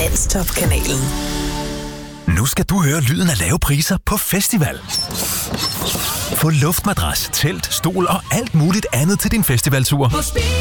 Danstop-kanalen. Nu skal du høre lyden af lave priser på festival. Få luftmadras, telt, stol og alt muligt andet til din festivaltur.